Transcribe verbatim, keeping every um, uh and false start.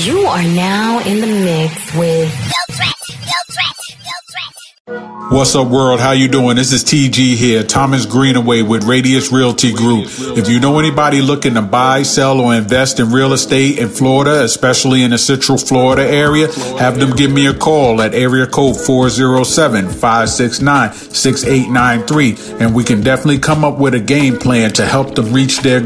You are now in the mix with Yo Threat, Yo Threat, Yo Threat. What's up, world? How you doing? This is T G here, Thomas Greenaway with Radius Realty Group. If you know anybody looking to buy, sell, or invest in real estate in Florida, especially in the Central Florida area, have them give me a call at area code four oh seven, five six nine, six eight nine three, and we can definitely come up with a game plan to help them reach their